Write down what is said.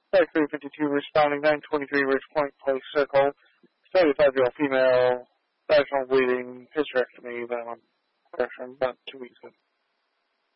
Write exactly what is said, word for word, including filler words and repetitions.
thirty-three fifty-two responding, nine twenty-three Ridge Point Place Circle, thirty-five-year-old female, vaginal bleeding, hysterectomy, venom, correction, about two weeks ago.